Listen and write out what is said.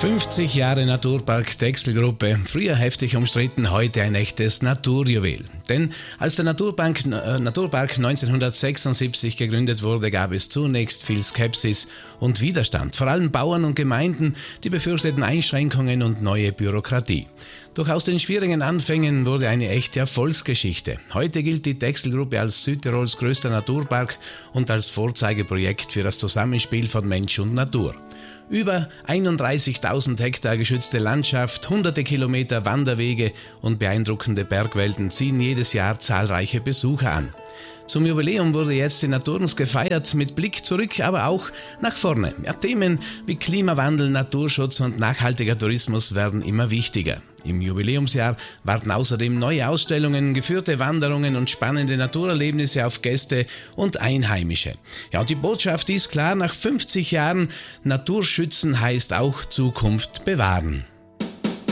50 Jahre Naturpark Texelgruppe, früher heftig umstritten, heute ein echtes Naturjuwel. Denn als der Naturpark 1976 gegründet wurde, gab es zunächst viel Skepsis und Widerstand, vor allem Bauern und Gemeinden, die befürchteten Einschränkungen und neue Bürokratie. Doch aus den schwierigen Anfängen wurde eine echte Erfolgsgeschichte. Heute gilt die Texelgruppe als Südtirols größter Naturpark und als Vorzeigeprojekt für das Zusammenspiel von Mensch und Natur. Über 31.000 Hektar geschützte Landschaft, hunderte Kilometer Wanderwege und beeindruckende Bergwelten ziehen jedes Jahr zahlreiche Besucher an. Zum Jubiläum wurde jetzt in Naturns gefeiert, mit Blick zurück, aber auch nach vorne. Ja, Themen wie Klimawandel, Naturschutz und nachhaltiger Tourismus werden immer wichtiger. Im Jubiläumsjahr warten außerdem neue Ausstellungen, geführte Wanderungen und spannende Naturerlebnisse auf Gäste und Einheimische. Ja, und die Botschaft ist klar, nach 50 Jahren, Naturschützen heißt auch Zukunft bewahren.